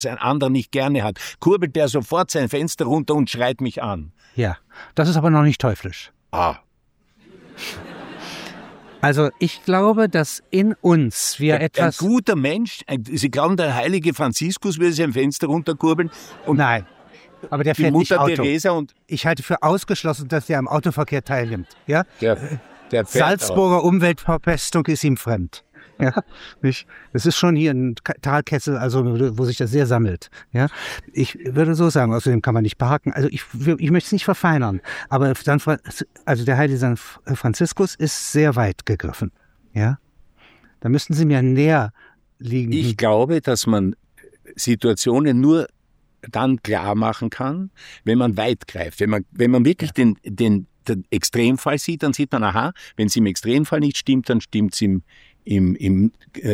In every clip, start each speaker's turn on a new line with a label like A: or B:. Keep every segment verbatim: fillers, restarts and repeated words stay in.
A: ein anderer nicht gerne hat, kurbelt der sofort sein Fenster runter und schreit mich an.
B: Ja, das ist aber noch nicht teuflisch.
A: Ah.
B: Also ich glaube, dass in uns wir
A: ein,
B: etwas...
A: Ein guter Mensch, ein, Sie glauben, der heilige Franziskus würde sein Fenster runterkurbeln? Und
B: Nein, aber der
A: die
B: fährt
A: Mutter
B: nicht Auto.
A: Teresa und
B: Ich halte für ausgeschlossen, dass er am Autoverkehr teilnimmt. Ja?
A: der, der fährt
B: Salzburger
A: auch.
B: Umweltverpestung ist ihm fremd. Ja, nicht? Das ist schon hier ein Talkessel, also wo sich das sehr sammelt. Ja, ich würde so sagen, außerdem kann man nicht parken. Also ich, ich möchte es nicht verfeinern, aber San also der heilige San Franziskus ist sehr weit gegriffen. Ja, da müssten Sie mir näher liegen.
A: Ich glaube, dass man Situationen nur dann klar machen kann, wenn man weit greift. Wenn man, wenn man wirklich ja. den, den, den Extremfall sieht, dann sieht man, aha, wenn es im Extremfall nicht stimmt, dann stimmt es im im, im äh,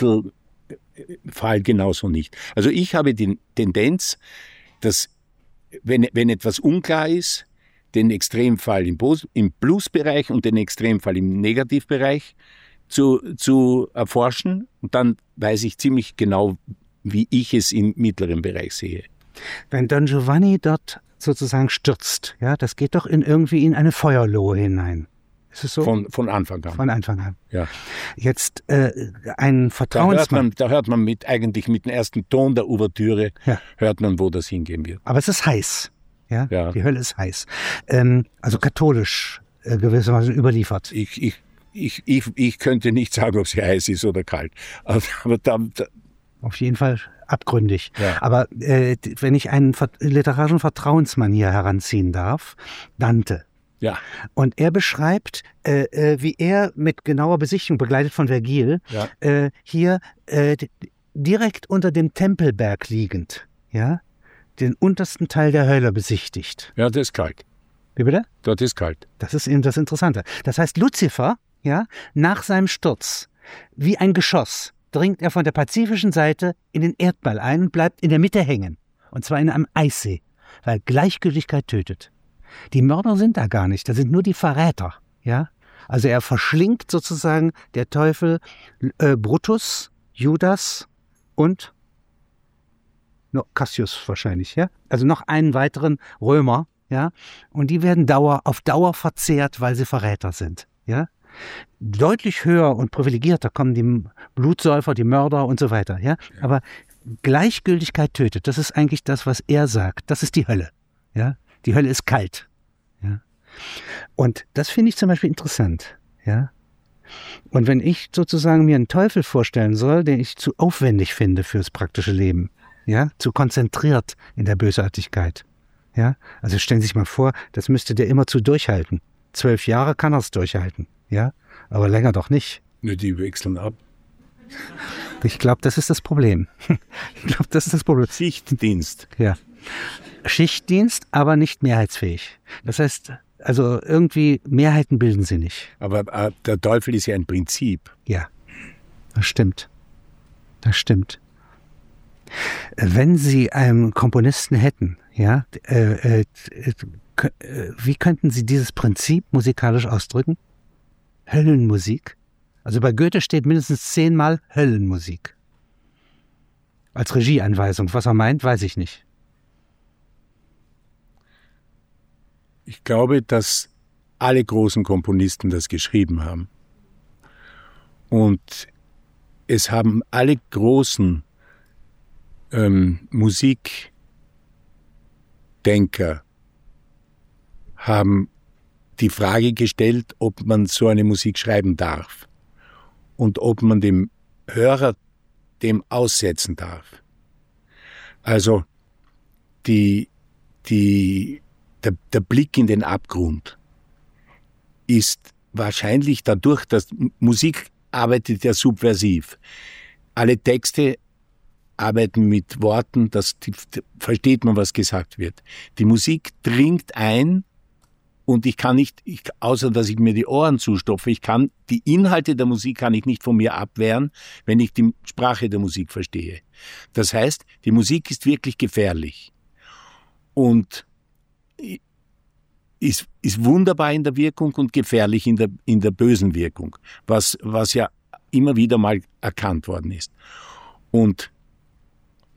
A: Mittelfall genauso nicht. Also ich habe die Tendenz, dass wenn, wenn etwas unklar ist, den Extremfall im, im Plusbereich und den Extremfall im Negativbereich zu, zu erforschen. Und dann weiß ich ziemlich genau, wie ich es im mittleren Bereich sehe.
B: Wenn Don Giovanni dort sozusagen stürzt, ja, das geht doch in irgendwie in eine Feuerlohe hinein. Ist es so?
A: Von, von Anfang an.
B: Von Anfang an.
A: Ja.
B: Jetzt äh, ein Vertrauensmann.
A: Da hört man, da hört man mit, eigentlich mit dem ersten Ton der Ouvertüre, ja. hört man, wo das hingehen wird.
B: Aber es ist heiß. Ja,
A: ja.
B: Die Hölle ist heiß. Ähm, also katholisch äh, gewissermaßen überliefert.
A: Ich, ich, ich, ich, ich könnte nicht sagen, ob sie heiß ist oder kalt. Aber, aber da, da
B: auf jeden Fall abgründig.
A: Ja.
B: Aber äh, wenn ich einen literarischen Vertrauensmann hier heranziehen darf, Dante.
A: Ja.
B: Und er beschreibt, äh, äh, wie er mit genauer Besichtigung, begleitet von Vergil,
A: ja.
B: äh, hier äh, direkt unter dem Tempelberg liegend, ja, den untersten Teil der Hölle besichtigt.
A: Ja, das ist kalt.
B: Wie bitte?
A: Dort ist kalt.
B: Das ist eben das Interessante. Das heißt, Luzifer, ja, nach seinem Sturz, wie ein Geschoss, dringt er von der pazifischen Seite in den Erdball ein und bleibt in der Mitte hängen. Und zwar in einem Eissee, weil Gleichgültigkeit tötet. Die Mörder sind da gar nicht, das sind nur die Verräter. Ja? Also er verschlingt sozusagen der Teufel äh, Brutus, Judas und no, Cassius wahrscheinlich. Ja? Also noch einen weiteren Römer. Ja? Und die werden Dauer, auf Dauer verzehrt, weil sie Verräter sind. Ja? Deutlich höher und privilegierter kommen die Blutsäufer, die Mörder und so weiter. Ja? Aber Gleichgültigkeit tötet, das ist eigentlich das, was er sagt. Das ist die Hölle. Ja? Die Hölle ist kalt. Ja? Und das finde ich zum Beispiel interessant. Ja? Und wenn ich sozusagen mir einen Teufel vorstellen soll, den ich zu aufwendig finde fürs praktische Leben, ja? Zu konzentriert in der Bösartigkeit. Ja? Also stellen Sie sich mal vor, das müsste der immerzu durchhalten. Zwölf Jahre kann er es durchhalten. Ja? Aber länger doch nicht.
A: Nur die wechseln ab.
B: Ich glaube, das ist das Problem. Ich glaube, das ist das Problem.
A: Schichtdienst.
B: Ja. Schichtdienst, aber nicht mehrheitsfähig. Das heißt, also irgendwie Mehrheiten bilden sie nicht.
A: Aber äh, der Teufel ist ja ein Prinzip.
B: Ja, das stimmt. Das stimmt. Wenn Sie einen Komponisten hätten, ja, äh, äh, äh, wie könnten Sie dieses Prinzip musikalisch ausdrücken? Höllenmusik. Also bei Goethe steht mindestens zehnmal Höllenmusik. Als Regieanweisung. Was er meint, weiß ich nicht.
A: Ich glaube, dass alle großen Komponisten das geschrieben haben. Und es haben alle großen ähm, Musikdenker haben die Frage gestellt, ob man so eine Musik schreiben darf und ob man dem Hörer dem aussetzen darf. Also die, die, der, der Blick in den Abgrund ist wahrscheinlich dadurch, dass Musik arbeitet ja subversiv. Alle Texte arbeiten mit Worten, das die, versteht man, was gesagt wird. Die Musik dringt ein und ich kann nicht, ich, außer dass ich mir die Ohren zustopfe, ich kann, die Inhalte der Musik kann ich nicht von mir abwehren, wenn ich die Sprache der Musik verstehe. Das heißt, die Musik ist wirklich gefährlich und ist, ist wunderbar in der Wirkung und gefährlich in der, in der bösen Wirkung, was, was ja immer wieder mal erkannt worden ist. Und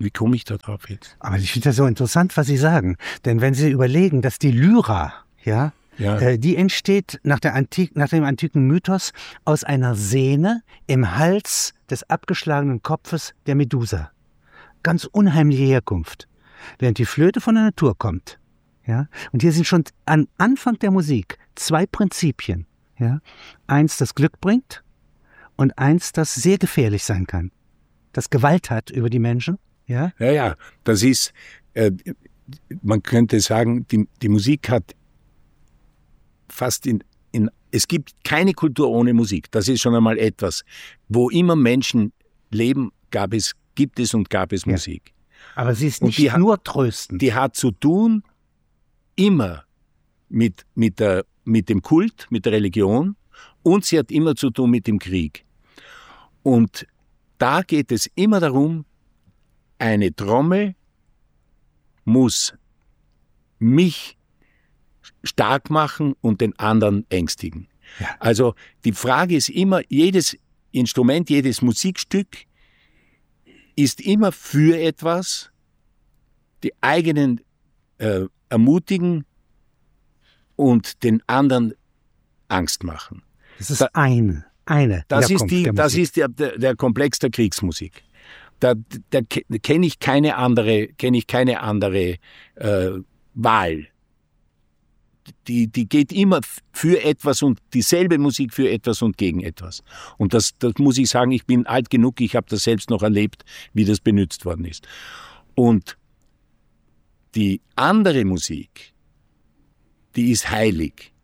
A: wie komme ich da drauf jetzt?
B: Aber ich finde das so interessant, was Sie sagen. Denn wenn Sie überlegen, dass die Lyra, ja, ja. Äh, die entsteht nach, der Antik, nach dem antiken Mythos aus einer Sehne im Hals des abgeschlagenen Kopfes der Medusa. Ganz unheimliche Herkunft. Während die Flöte von der Natur kommt. Ja? Und hier sind schon am Anfang der Musik zwei Prinzipien. Ja? Eins, das Glück bringt, und eins, das sehr gefährlich sein kann. Das Gewalt hat über die Menschen. Ja,
A: ja, ja, das ist, äh, man könnte sagen, die, die Musik hat fast in, in, es gibt keine Kultur ohne Musik. Das ist schon einmal etwas. Wo immer Menschen leben, gab es, gibt es und gab es ja. Musik.
B: Aber sie ist nicht die nur hat, tröstend.
A: Die hat zu tun immer mit, mit, der, mit dem Kult, mit der Religion, und sie hat immer zu tun mit dem Krieg. Und da geht es immer darum, eine Trommel muss mich stark machen und den anderen ängstigen. Ja. Also die Frage ist immer, jedes Instrument, jedes Musikstück ist immer für etwas, die eigenen äh, ermutigen und den anderen Angst machen.
B: Das ist da, eine, eine.
A: Das ist, die, das ist der, der, der Komplex der Kriegsmusik. Da, da kenne ich keine andere, kenne ich keine andere äh, Wahl. Die, die geht immer für etwas und dieselbe Musik für etwas und gegen etwas. Und das, das muss ich sagen, ich bin alt genug, ich habe das selbst noch erlebt, wie das benutzt worden ist. Und die andere Musik, die ist heilig.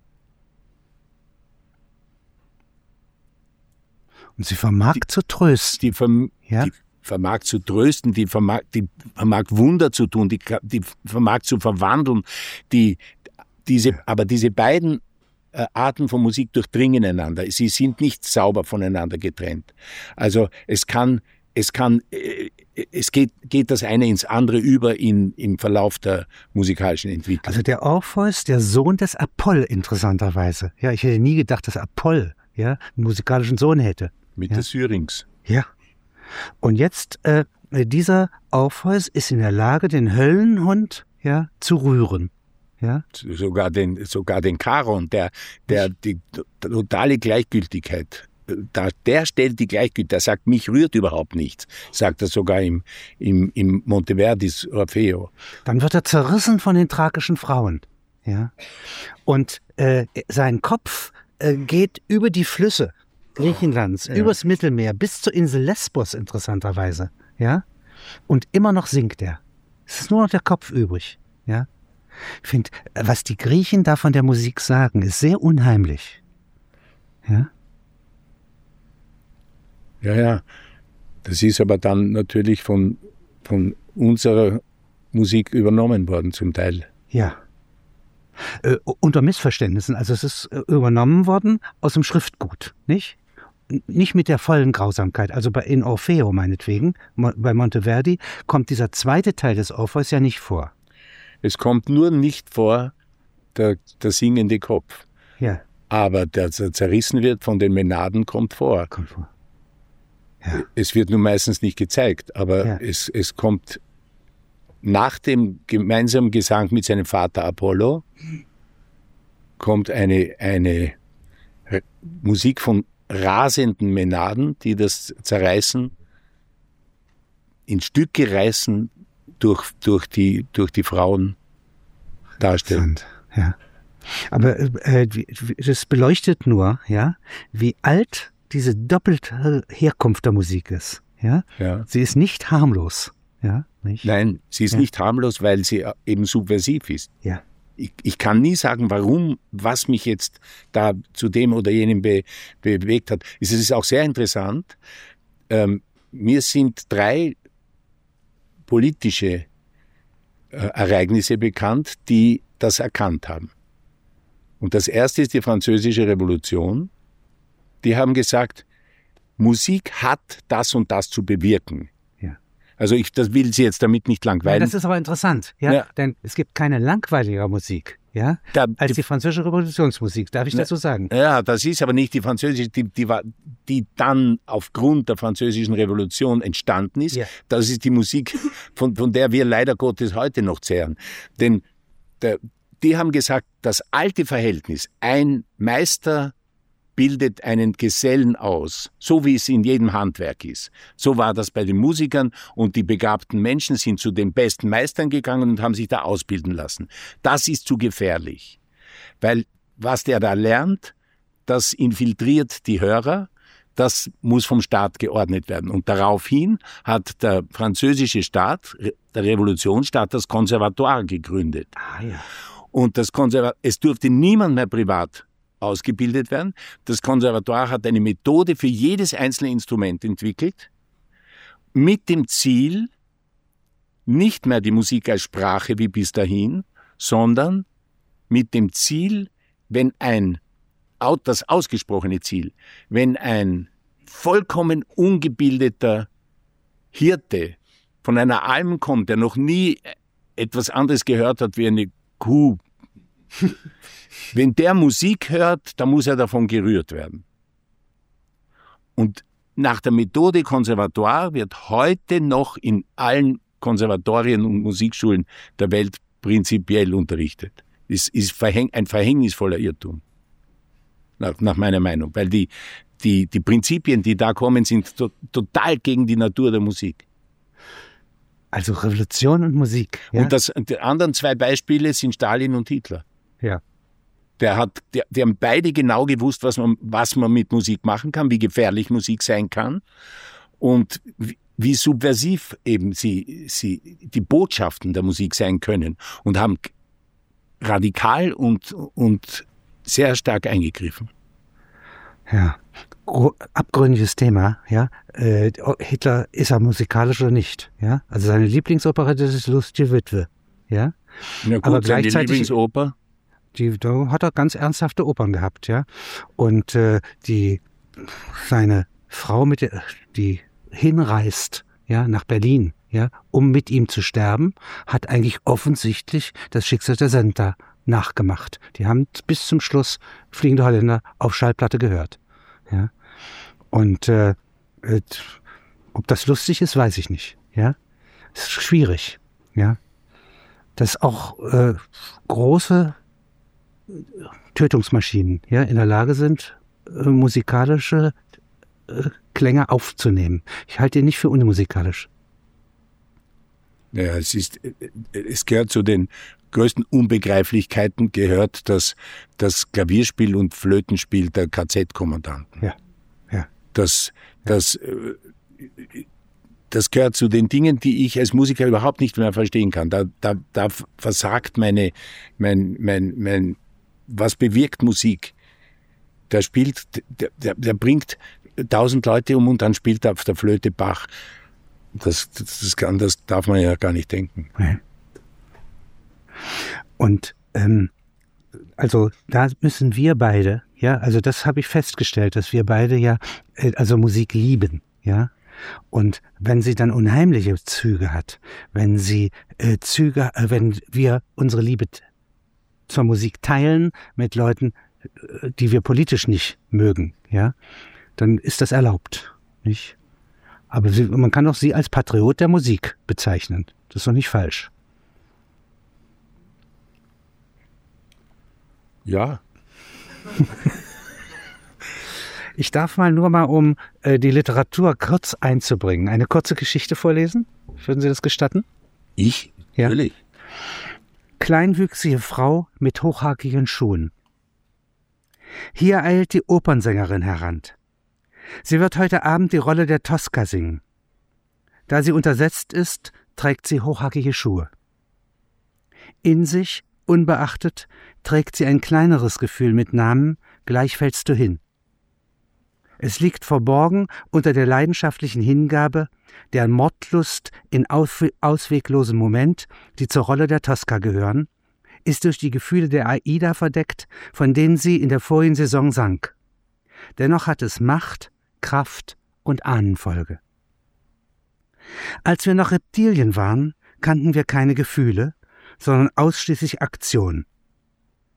B: Und sie vermag die, zu trösten.
A: Die, verm,
B: ja?
A: die vermag zu trösten, die vermag, die vermag Wunder zu tun, die, die vermag zu verwandeln. Die, diese, aber diese beiden äh, Arten von Musik durchdringen einander. Sie sind nicht sauber voneinander getrennt. Also es kann, es kann, äh, es geht, geht das eine ins andere über in, im Verlauf der musikalischen Entwicklung.
B: Also der Orpheus, der Sohn des Apoll, interessanterweise. Ja, ich hätte nie gedacht, dass Apoll ja, einen musikalischen Sohn hätte.
A: Mit
B: ja.
A: der Syrinx.
B: Ja. Und jetzt, äh, dieser Orpheus ist in der Lage, den Höllenhund ja, zu rühren. Ja?
A: Sogar den, sogar den Charon, der, der die totale Gleichgültigkeit, der, der stellt die Gleichgültigkeit, der sagt, mich rührt überhaupt nichts, sagt er sogar im, im, im Monteverdis Orfeo.
B: Dann wird er zerrissen von den thrakischen Frauen. Ja? Und äh, sein Kopf äh, geht über die Flüsse Griechenlands, ja. übers Mittelmeer bis zur Insel Lesbos, interessanterweise. Ja? Und immer noch singt er. Es ist nur noch der Kopf übrig. Ja? Ich finde, was die Griechen da von der Musik sagen, ist sehr unheimlich. Ja?
A: Ja, ja. Das ist aber dann natürlich von, von unserer Musik übernommen worden, zum Teil.
B: Ja. Äh, unter Missverständnissen. Also es ist äh, übernommen worden aus dem Schriftgut, nicht? Nicht mit der vollen Grausamkeit. Also bei, in Orfeo meinetwegen, mo, bei Monteverdi, kommt dieser zweite Teil des Orpheus ja nicht vor.
A: Es kommt nur nicht vor der, der singende Kopf.
B: Ja.
A: Aber der, der zerrissen wird von den Mänaden, kommt vor.
B: Kommt vor. Ja.
A: Es wird nur meistens nicht gezeigt, aber ja. es, es kommt nach dem gemeinsamen Gesang mit seinem Vater Apollo, kommt eine, eine Musik von rasenden Mänaden, die das Zerreißen in Stücke reißen durch, durch, die, durch die Frauen darstellen.
B: Ja. Aber äh, das beleuchtet nur, ja, wie alt diese doppelte Herkunft der Musik ist. Ja?
A: Ja.
B: Sie ist nicht harmlos. Ja, nicht?
A: Nein, sie ist ja. nicht harmlos, weil sie eben subversiv ist.
B: Ja.
A: Ich, ich kann nie sagen, warum, was mich jetzt da zu dem oder jenem be, bewegt hat. Es ist auch sehr interessant. Ähm, mir sind drei politische äh, Ereignisse bekannt, die das erkannt haben. Und das erste ist die Französische Revolution. Die haben gesagt, Musik hat das und das zu bewirken.
B: Ja.
A: Also ich das will Sie jetzt damit nicht langweilen.
B: Ja, das ist aber interessant, ja? Ja. Denn es gibt keine langweilige Musik. ja,
A: da,
B: als die französische Revolutionsmusik, darf ich dazu sagen?
A: Ja, das ist aber nicht die französische, die, die, war, die dann aufgrund der französischen Revolution entstanden ist. Ja. Das ist die Musik, von, von der wir leider Gottes heute noch zehren. Denn der, die haben gesagt, das alte Verhältnis, ein Meister bildet einen Gesellen aus, so wie es in jedem Handwerk ist. So war das bei den Musikern, und die begabten Menschen sind zu den besten Meistern gegangen und haben sich da ausbilden lassen. Das ist zu gefährlich, weil was der da lernt, das infiltriert die Hörer, das muss vom Staat geordnet werden. Und daraufhin hat der französische Staat, der Revolutionsstaat, das Konservatoire gegründet.
B: Ah, ja.
A: Und das Konservatoire, es durfte niemand mehr privat ausgebildet werden. Das Konservatoire hat eine Methode für jedes einzelne Instrument entwickelt, mit dem Ziel, nicht mehr die Musik als Sprache wie bis dahin, sondern mit dem Ziel, wenn ein, das ausgesprochene Ziel, wenn ein vollkommen ungebildeter Hirte von einer Alm kommt, der noch nie etwas anderes gehört hat wie eine Kuh, wenn der Musik hört, dann muss er davon gerührt werden. Und nach der Methode Konservatoire wird heute noch in allen Konservatorien und Musikschulen der Welt prinzipiell unterrichtet. Es ist ein verhängnisvoller Irrtum, nach, nach meiner Meinung, weil die, die, die Prinzipien, die da kommen, sind to, total gegen die Natur der Musik.
B: Also Revolution und Musik. Ja?
A: Und das, die anderen zwei Beispiele sind Stalin und Hitler.
B: Ja.
A: Der hat, der, die haben beide genau gewusst, was man, was man mit Musik machen kann, wie gefährlich Musik sein kann und wie, wie subversiv eben sie, sie, die Botschaften der Musik sein können, und haben radikal und, und sehr stark eingegriffen.
B: Ja, abgründiges Thema, ja. Äh, Hitler, ist er musikalisch oder nicht, ja? Also seine Lieblingsoperette ist Lustige Witwe, ja.
A: Ja gut,
B: aber
A: seine
B: gleichzeitig
A: Lieblingsoper?
B: Die, da hat er ganz ernsthafte Opern gehabt, ja. Und äh, die seine Frau, mit der, die hinreist, ja, nach Berlin, ja, um mit ihm zu sterben, hat eigentlich offensichtlich das Schicksal der Senta nachgemacht. Die haben bis zum Schluss Fliegende Holländer auf Schallplatte gehört, ja. Und äh, äh, ob das lustig ist, weiß ich nicht, ja. Es ist schwierig, ja. Dass auch äh, große Tötungsmaschinen, ja, in der Lage sind, äh, musikalische äh, Klänge aufzunehmen. Ich halte ihn nicht für unmusikalisch.
A: Ja, es ist, es gehört zu den größten Unbegreiflichkeiten, gehört das, das Klavierspiel und Flötenspiel der K Z-Kommandanten.
B: Ja, ja.
A: Das, das, das gehört zu den Dingen, die ich als Musiker überhaupt nicht mehr verstehen kann. Da, da, da versagt meine, mein, mein, mein, was bewirkt Musik? Der spielt, der, der, der bringt tausend Leute um und dann spielt er auf der Flöte Bach. Das, das, das, kann, das darf man ja gar nicht denken.
B: Und ähm, also da müssen wir beide, ja, also das habe ich festgestellt, dass wir beide ja, äh, also Musik lieben, ja. Und wenn sie dann unheimliche Züge hat, wenn sie äh, Züge, äh, wenn wir unsere Liebe zur Musik teilen mit Leuten, äh, die wir politisch nicht mögen, ja, dann ist das erlaubt, nicht? Aber sie, man kann auch sie als Patriot der Musik bezeichnen. Das ist doch nicht falsch.
A: Ja.
B: Ich darf mal nur mal, um äh, die Literatur kurz einzubringen, eine kurze Geschichte vorlesen. Würden Sie das gestatten?
A: Ich?
B: Ja.
A: Natürlich.
B: Kleinwüchsige Frau mit hochhackigen Schuhen. Hier eilt die Opernsängerin heran. Sie wird heute Abend die Rolle der Tosca singen. Da sie untersetzt ist, trägt sie hochhackige Schuhe. In sich, unbeachtet, trägt sie ein kleineres Gefühl mit Namen, gleich fällst du hin. Es liegt verborgen unter der leidenschaftlichen Hingabe, der Mordlust in ausweglosem Moment, die zur Rolle der Tosca gehören, ist durch die Gefühle der Aida verdeckt, von denen sie in der vorigen Saison sang. Dennoch hat es Macht, Kraft und Ahnenfolge. Als wir noch Reptilien waren, kannten wir keine Gefühle, sondern ausschließlich Aktion.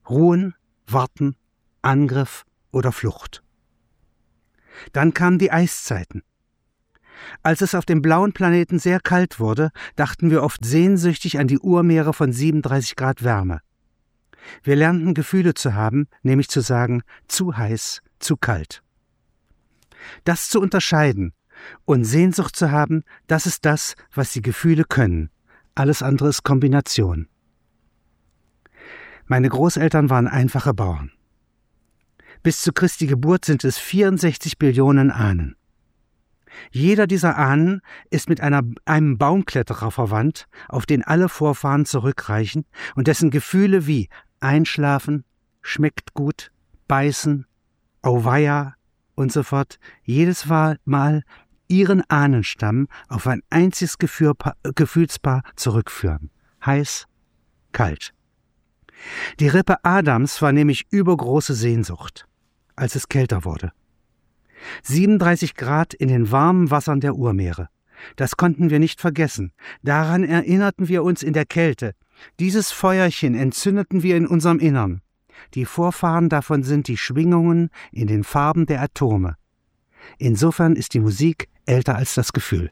B: Ruhen, Warten, Angriff oder Flucht. Dann kamen die Eiszeiten. Als es auf dem blauen Planeten sehr kalt wurde, dachten wir oft sehnsüchtig an die Urmeere von siebenunddreißig Grad Wärme. Wir lernten Gefühle zu haben, nämlich zu sagen, zu heiß, zu kalt. Das zu unterscheiden und Sehnsucht zu haben, das ist das, was die Gefühle können. Alles andere ist Kombination. Meine Großeltern waren einfache Bauern. Bis zu Christi Geburt sind es vierundsechzig Billionen Ahnen. Jeder dieser Ahnen ist mit einer, einem Baumkletterer verwandt, auf den alle Vorfahren zurückreichen und dessen Gefühle wie Einschlafen, schmeckt gut, beißen, auweia und so fort jedes Mal ihren Ahnenstamm auf ein einziges Gefühlspaar zurückführen. Heiß, kalt. Die Rippe Adams war nämlich übergroße Sehnsucht, als es kälter wurde. siebenunddreißig Grad in den warmen Wassern der Urmeere. Das konnten wir nicht vergessen. Daran erinnerten wir uns in der Kälte. Dieses Feuerchen entzündeten wir in unserem Innern. Die Vorfahren davon sind die Schwingungen in den Farben der Atome. Insofern ist die Musik älter als das Gefühl.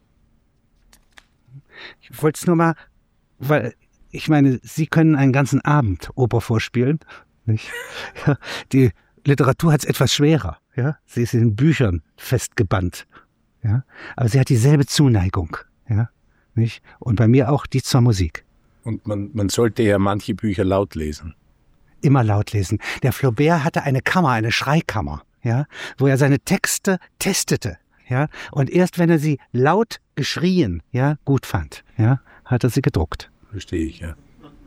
B: Ich wollte es nur mal, weil ich meine, Sie können einen ganzen Abend Oper vorspielen. Nicht? Ja, die Literatur hat es etwas schwerer. Ja? Sie ist in Büchern festgebannt. Ja? Aber sie hat dieselbe Zuneigung. Ja? Nicht? Und bei mir auch die zur Musik.
A: Und man, man sollte ja manche Bücher laut lesen.
B: Immer laut lesen. Der Flaubert hatte eine Kammer, eine Schreikammer, ja, wo er seine Texte testete. Ja? Und erst wenn er sie laut geschrien, ja, gut fand, ja, hat er sie gedruckt.
A: Verstehe ich, ja.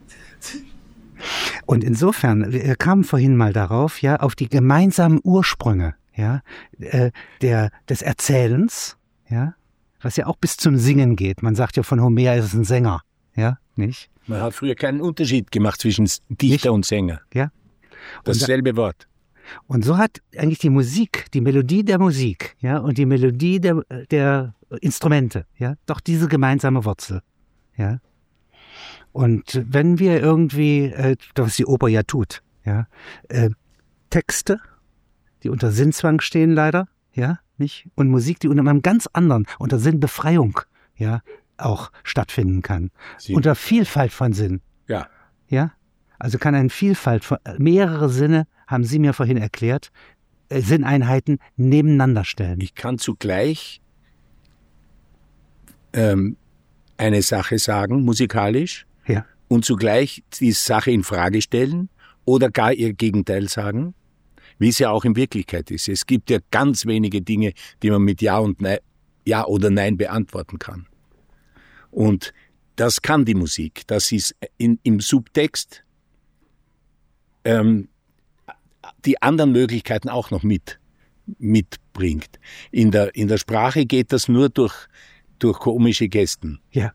B: Und insofern, wir kamen vorhin mal darauf, ja, auf die gemeinsamen Ursprünge, ja, äh, der, des Erzählens, ja, was ja auch bis zum Singen geht. Man sagt ja von Homer, er ist ein Sänger, ja, nicht?
A: Man hat früher keinen Unterschied gemacht zwischen Dichter nicht? und Sänger.
B: Ja.
A: Dasselbe Wort.
B: Und so hat eigentlich die Musik, die Melodie der Musik, ja, und die Melodie der, der Instrumente, ja, doch diese gemeinsame Wurzel, ja. Und wenn wir irgendwie, äh, was die Oper ja tut, ja, äh, Texte, die unter Sinnzwang stehen leider, ja, nicht, und Musik, die unter einem ganz anderen, unter Sinnbefreiung, ja, auch stattfinden kann, Sie. unter Vielfalt von Sinn,
A: ja,
B: ja, also kann eine Vielfalt von mehrere Sinne, haben Sie mir vorhin erklärt, äh, Sinneinheiten nebeneinander stellen.
A: Ich kann zugleich ähm, eine Sache sagen, musikalisch.
B: Ja.
A: Und zugleich die Sache in Frage stellen oder gar ihr Gegenteil sagen, wie es ja auch in Wirklichkeit ist. Es gibt ja ganz wenige Dinge, die man mit Ja und Nein, Ja oder Nein beantworten kann. Und das kann die Musik. Das ist in, im Subtext ähm, die anderen Möglichkeiten auch noch mit, mitbringt. In der, in der Sprache geht das nur durch, durch komische Gesten.
B: Ja.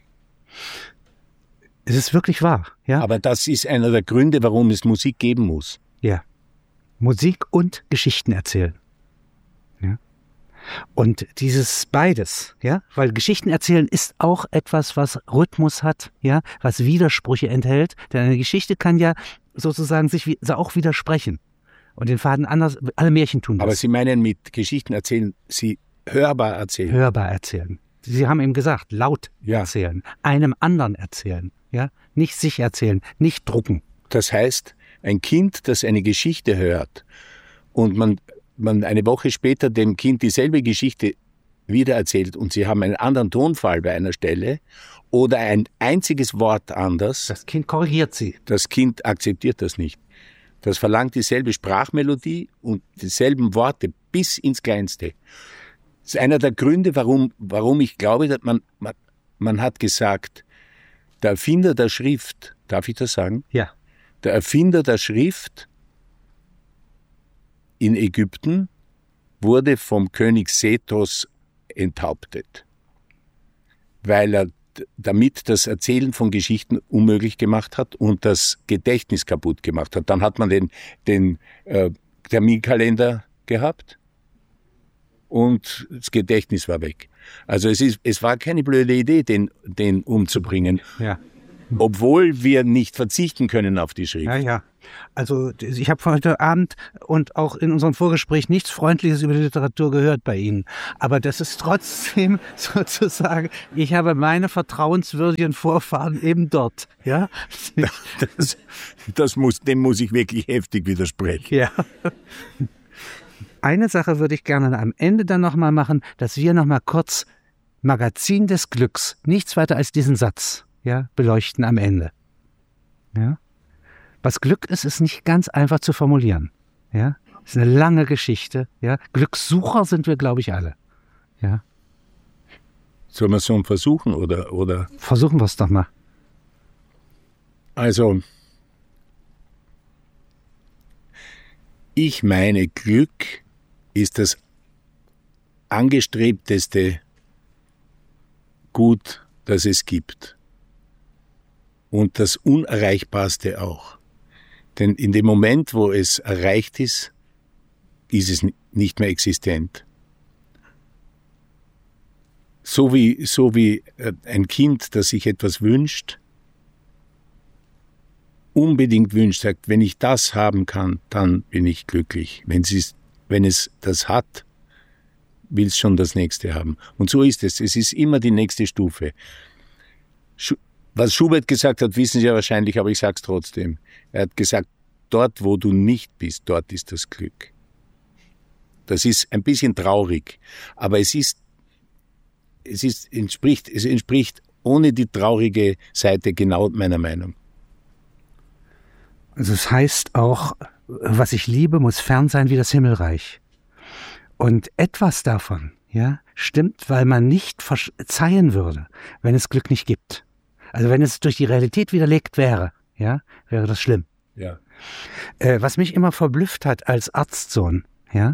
B: Es ist wirklich wahr, ja.
A: Aber das ist einer der Gründe, warum es Musik geben muss.
B: Ja. Musik und Geschichten erzählen. Ja. Und dieses beides, ja, weil Geschichten erzählen ist auch etwas, was Rhythmus hat, ja, was Widersprüche enthält. Denn eine Geschichte kann ja sozusagen sich auch widersprechen. Und den Faden anders, alle Märchen tun das.
A: Aber Sie meinen mit Geschichten erzählen, Sie hörbar erzählen?
B: Hörbar erzählen. Sie haben eben gesagt, laut ja. erzählen, einem anderen erzählen. Ja, nicht sich erzählen, nicht drucken.
A: Das heißt, ein Kind, das eine Geschichte hört und man, man eine Woche später dem Kind dieselbe Geschichte wieder erzählt und Sie haben einen anderen Tonfall bei einer Stelle oder ein einziges Wort anders.
B: Das Kind korrigiert Sie.
A: Das Kind akzeptiert das nicht. Das verlangt dieselbe Sprachmelodie und dieselben Worte bis ins Kleinste. Das ist einer der Gründe, warum, warum ich glaube, dass man, man, man hat gesagt, der Erfinder der Schrift, darf ich das sagen?
B: Ja.
A: Der Erfinder der Schrift in Ägypten wurde vom König Sethos enthauptet, weil er damit das Erzählen von Geschichten unmöglich gemacht hat und das Gedächtnis kaputt gemacht hat. Dann hat man den, den äh, Terminkalender gehabt und das Gedächtnis war weg. Also es, ist, es war keine blöde Idee, den, den umzubringen.
B: Ja.
A: obwohl wir nicht verzichten können auf die Schrift.
B: Ja, ja. Also ich habe heute Abend und auch in unserem Vorgespräch nichts Freundliches über die Literatur gehört bei Ihnen. Aber das ist trotzdem sozusagen, ich habe meine vertrauenswürdigen Vorfahren eben dort. Ja?
A: Das, das muss, dem muss ich wirklich heftig widersprechen.
B: Ja. Eine Sache würde ich gerne am Ende dann nochmal machen, dass wir nochmal kurz Magazin des Glücks, nichts weiter als diesen Satz, ja, beleuchten am Ende. Ja? Was Glück ist, ist nicht ganz einfach zu formulieren. Ja? Ist eine lange Geschichte. Ja? Glückssucher sind wir, glaube ich, alle. Ja?
A: Sollen wir es so versuchen? Oder, oder?
B: Versuchen wir es doch mal.
A: Also, ich meine, Glück ist das angestrebteste Gut, das es gibt. Und das Unerreichbarste auch. Denn in dem Moment, wo es erreicht ist, ist es nicht mehr existent. So wie, so wie ein Kind, das sich etwas wünscht, unbedingt wünscht, sagt, wenn ich das haben kann, dann bin ich glücklich. Wenn es, wenn es das hat, will es schon das Nächste haben. Und so ist es. Es ist immer die nächste Stufe. Was Schubert gesagt hat, wissen Sie ja wahrscheinlich, aber ich sage es trotzdem. Er hat gesagt, dort, wo du nicht bist, dort ist das Glück. Das ist ein bisschen traurig, aber es ist, es ist, entspricht, es entspricht ohne die traurige Seite genau meiner Meinung.
B: Also es heißt auch, was ich liebe, muss fern sein wie das Himmelreich. Und etwas davon, ja, stimmt, weil man nicht verzeihen würde, wenn es Glück nicht gibt. Also wenn es durch die Realität widerlegt wäre, ja, wäre das schlimm.
A: Ja.
B: Äh, was mich immer verblüfft hat als Arztsohn, ja,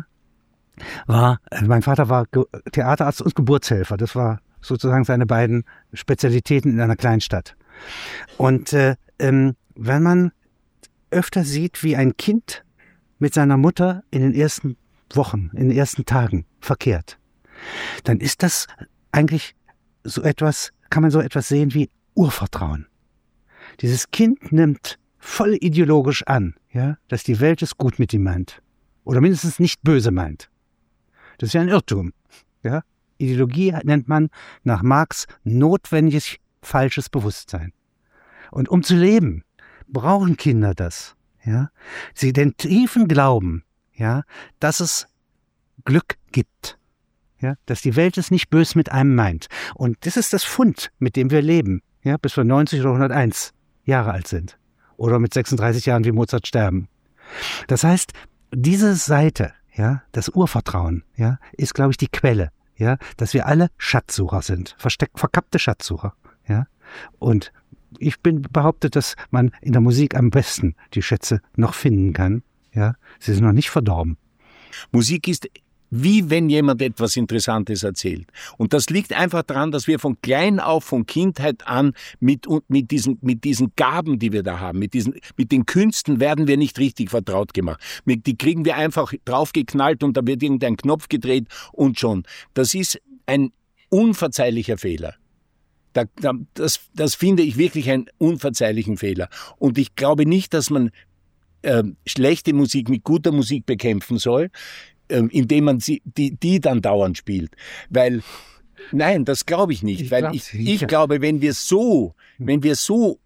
B: war, äh, mein Vater war Ge- Theaterarzt und Geburtshelfer. Das war sozusagen seine beiden Spezialitäten in einer Kleinstadt. Und äh, ähm, wenn man öfter sieht, wie ein Kind mit seiner Mutter in den ersten Wochen, in den ersten Tagen verkehrt, dann ist das eigentlich so etwas, kann man so etwas sehen wie Urvertrauen. Dieses Kind nimmt voll ideologisch an, ja, dass die Welt es gut mit ihm meint. Oder mindestens nicht böse meint. Das ist ja ein Irrtum. Ja? Ideologie nennt man nach Marx notwendiges falsches Bewusstsein. Und um zu leben, brauchen Kinder das. Ja? Sie den tiefen Glauben, ja, dass es Glück gibt. Ja? Dass die Welt es nicht böse mit einem meint. Und das ist das Fund, mit dem wir leben. Ja? Bis wir neunzig oder hunderteins Jahre alt sind. Oder mit sechsunddreißig Jahren wie Mozart sterben. Das heißt, diese Seite, ja, das Urvertrauen, ja, ist, glaube ich, die Quelle, ja, dass wir alle Schatzsucher sind, versteckt, verkappte Schatzsucher, ja. Und ich bin behauptet, dass man in der Musik am besten die Schätze noch finden kann, ja. Sie sind noch nicht verdorben.
A: Musik ist wie wenn jemand etwas Interessantes erzählt. Und das liegt einfach daran, dass wir von klein auf, von Kindheit an, mit, mit, diesen, mit diesen Gaben, die wir da haben, mit, diesen, mit den Künsten werden wir nicht richtig vertraut gemacht. Mit, die kriegen wir einfach draufgeknallt und da wird irgendein Knopf gedreht und schon. Das ist ein unverzeihlicher Fehler. Da, da, das, das finde ich wirklich einen unverzeihlichen Fehler. Und ich glaube nicht, dass man äh, schlechte Musik mit guter Musik bekämpfen soll, indem man sie, die, die dann dauernd spielt. Weil, nein, das glaube ich nicht. Ich weil ich, ich glaube, wenn wir so, wenn wir so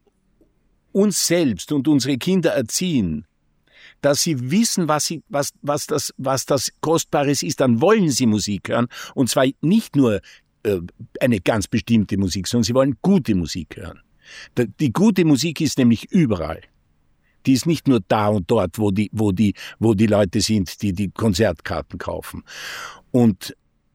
A: uns selbst und unsere Kinder erziehen, dass sie wissen, was sie, was, was das, was das Kostbares ist, dann wollen sie Musik hören. Und zwar nicht nur äh, eine ganz bestimmte Musik, sondern sie wollen gute Musik hören. Die gute Musik ist nämlich überall. Die ist nicht nur da und dort, wo die, wo die, wo die Leute sind, die die Konzertkarten kaufen. Und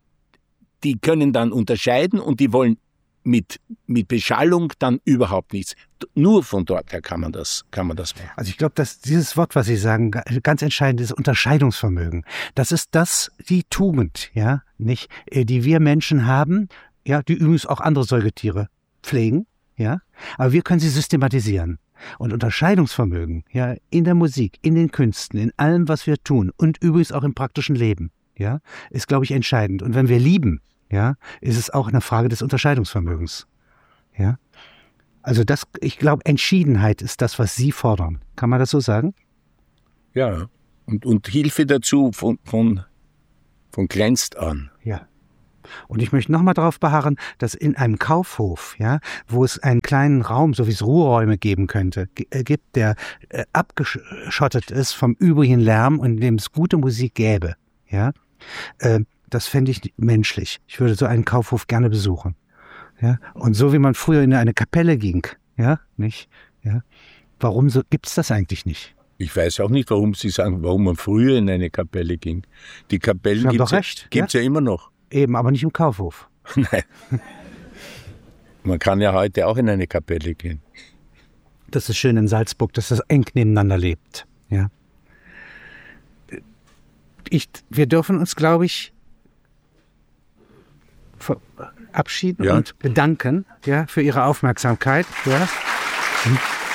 A: die können dann unterscheiden und die wollen mit, mit Beschallung dann überhaupt nichts. Nur von dort her kann man das, kann man das machen.
B: Also ich glaube, dass dieses Wort, was Sie sagen, ganz entscheidend ist, Unterscheidungsvermögen. Das ist das, die Tugend, ja, nicht, die wir Menschen haben, ja, die übrigens auch andere Säugetiere pflegen, ja, aber wir können sie systematisieren. Und Unterscheidungsvermögen, ja, in der Musik, in den Künsten, in allem, was wir tun und übrigens auch im praktischen Leben, ja, ist, glaube ich, entscheidend. Und wenn wir lieben, ja, ist es auch eine Frage des Unterscheidungsvermögens, ja. Also das, ich glaube, Entschiedenheit ist das, was Sie fordern. Kann man das so sagen?
A: Ja, und, und Hilfe dazu von, von, von kleinst an.
B: Ja. Und ich möchte nochmal darauf beharren, dass in einem Kaufhof, ja, wo es einen kleinen Raum, so wie es Ruheräume geben könnte, g- äh, gibt, der äh, abgeschottet ist vom übrigen Lärm und in dem es gute Musik gäbe, ja, äh, das fände ich menschlich. Ich würde so einen Kaufhof gerne besuchen. Ja, und so wie man früher in eine Kapelle ging, ja, nicht, ja, warum so, gibt's das eigentlich nicht?
A: Ich weiß auch nicht, warum Sie sagen, warum man früher in eine Kapelle ging. Die Kapellen
B: Sie haben
A: gibt's
B: doch
A: ja,
B: recht,
A: gibt's ja immer noch.
B: Eben, aber nicht im Kaufhof.
A: Nein. Man kann ja heute auch in eine Kapelle gehen.
B: Das ist schön in Salzburg, dass das eng nebeneinander lebt, ja. Ich, wir dürfen uns, glaube ich, verabschieden
A: Ja.
B: und bedanken, ja, für Ihre Aufmerksamkeit, ja.